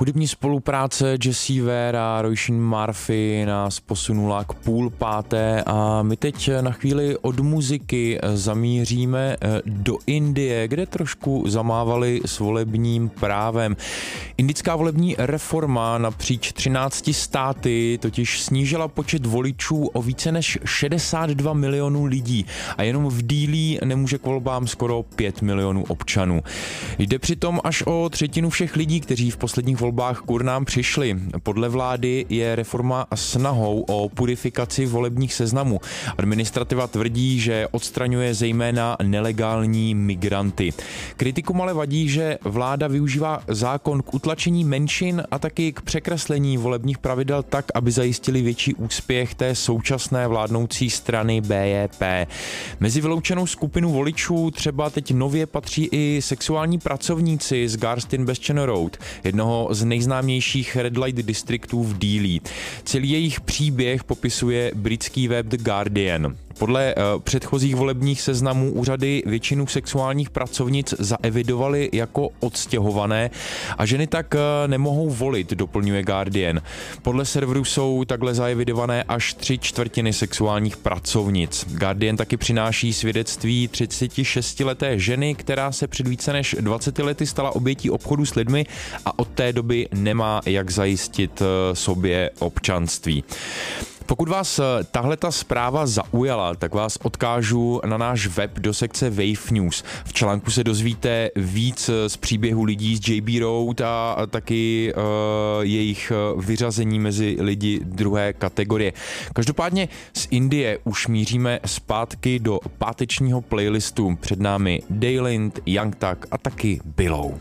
Hudební spolupráce Jessie Ware a Roisin Murphy nás posunula k 4:30 a my teď na chvíli od muziky zamíříme do Indie, kde trošku zamávali s volebním právem. Indická volební reforma napříč 13 státy totiž snížila počet voličů o více než 62 milionů lidí a jenom v Dillí nemůže k volbám skoro 5 milionů občanů. Jde přitom až o třetinu všech lidí, kteří v posledních volbách k urnám přišli. Podle vlády je reforma snahou o purifikaci volebních seznamů. Administrativa tvrdí, že odstraňuje zejména nelegální migranty. Kritikům ale vadí, že vláda využívá zákon k utlačení menšin a taky k překreslení volebních pravidel tak, aby zajistili větší úspěch té současné vládnoucí strany BJP. Mezi vyloučenou skupinu voličů třeba teď nově patří i sexuální pracovníci z Garstin Bastion Road, jednoho z nejznámějších red light distriktů v Dillí. Celý jejich příběh popisuje britský web The Guardian. Podle předchozích volebních seznamů úřady většinu sexuálních pracovnic zaevidovaly jako odstěhované a ženy tak nemohou volit, doplňuje Guardian. Podle serveru jsou takhle zaevidované až 3/4 sexuálních pracovnic. Guardian taky přináší svědectví 36leté ženy, která se před více než 20 lety stala obětí obchodu s lidmi a od té doby nemá jak zajistit sobě občanství. Pokud vás tahleta zpráva zaujala, tak vás odkážu na náš web do sekce Wave News. V článku se dozvíte víc z příběhu lidí z JB Road a taky jejich vyřazení mezi lidi druhé kategorie. Každopádně z Indie už míříme zpátky do pátečního playlistu. Před námi Daylint, Young Thug a taky Below.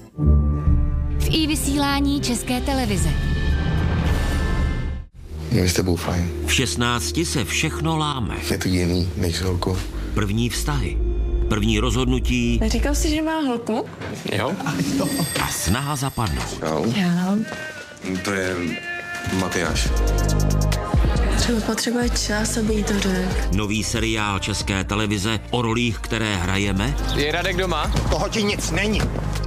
V iVysílání České televize. Je s tebou fajn. V 16 se všechno láme. Je to jiný než s holkou. První vztahy, první rozhodnutí. Neříkal jsi, že má holku? Jo? A snaha zapadnout. Jo. Já. To je Matyáš. Třeba potřebuje čas, aby jí to řekl. Nový seriál České televize o rolích, které hrajeme. Je Radek doma? Toho ti nic není.